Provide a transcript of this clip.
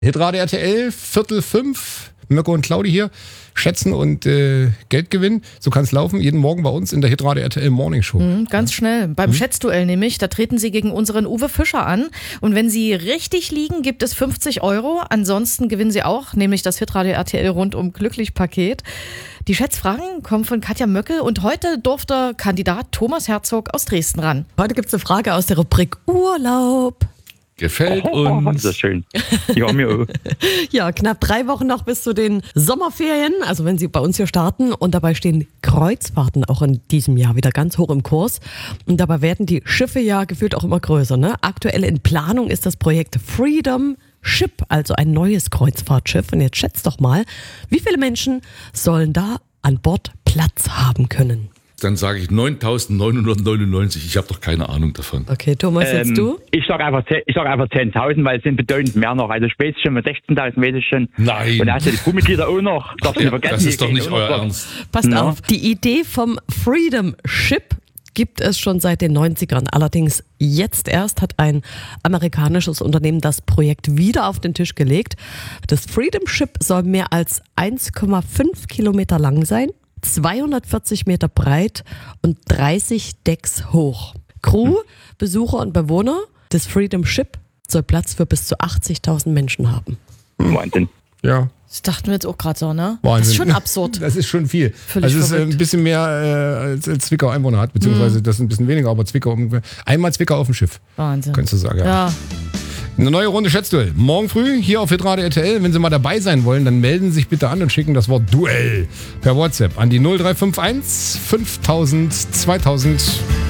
Hitradio RTL, 4:45. Mirko und Claudi hier. Schätzen und Geld gewinnen. So kann es laufen. Jeden Morgen bei uns in der Hitradio RTL Morning Show. Ganz schnell. Beim Schätzduell nämlich, da treten Sie gegen unseren Uwe Fischer an. Und wenn Sie richtig liegen, gibt es 50 Euro. Ansonsten gewinnen Sie auch, nämlich das Hitradio RTL Rundum Glücklich-Paket. Die Schätzfragen kommen von Katja Möckel und heute durfte Kandidat Thomas Herzog aus Dresden ran. Heute gibt es eine Frage aus der Rubrik Urlaub. Gefällt uns. Das ist schön. Ja, mir auch. Ja, knapp 3 Wochen noch bis zu den Sommerferien, also wenn Sie bei uns hier starten. Und dabei stehen Kreuzfahrten auch in diesem Jahr wieder ganz hoch im Kurs. Und dabei werden die Schiffe ja gefühlt auch immer größer. Ne? Aktuell in Planung ist das Projekt Freedom Ship, also ein neues Kreuzfahrtschiff. Und jetzt schätzt doch mal, wie viele Menschen sollen da an Bord Platz haben können? Dann sage ich 9.999. Ich habe doch keine Ahnung davon. Okay, Thomas, jetzt du? Ich sag einfach 10.000, weil es sind bedeutend mehr noch. Also spätestens schon mit 16.000 weiß ich schon. Nein. Und da hast du die Crewmitglieder auch noch. Darfst du nicht vergessen. Das ist doch die nicht kriegen auch euer noch was. Ernst. Passt Ja. auf, die Idee vom Freedom Ship gibt es schon seit den 90ern. Allerdings jetzt erst hat ein amerikanisches Unternehmen das Projekt wieder auf den Tisch gelegt. Das Freedom Ship soll mehr als 1,5 Kilometer lang sein, 240 Meter breit und 30 Decks hoch. Crew, Besucher und Bewohner des Freedom Ship soll Platz für bis zu 80.000 Menschen haben. Wahnsinn. Ja. Das dachten wir jetzt auch gerade so, ne? Wahnsinn. Das ist schon absurd. Das ist schon viel. Völlig Also es ist verrückt. ein bisschen mehr als Zwickau Einwohner hat, beziehungsweise das ist ein bisschen weniger, aber Zwickau ungefähr. Einmal Zwickau auf dem Schiff, Wahnsinn. könntest du sagen. Ja. Ja. Eine neue Runde Schätzduell. Morgen früh hier auf Hitradio RTL. Wenn Sie mal dabei sein wollen, dann melden Sie sich bitte an und schicken das Wort Duell per WhatsApp an die 0351 5000 2000.